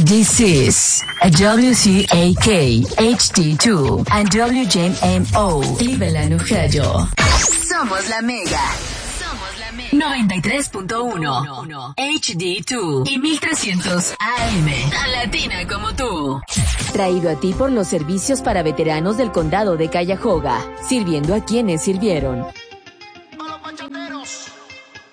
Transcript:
This is a WCAK HD2 and WJMO Cleveland, Ohio. Somos la Mega. 93.1 HD2 y 1300 AM. Tan latina como tú. Traído a ti por los servicios para veteranos del condado de Cuyahoga, sirviendo a quienes sirvieron.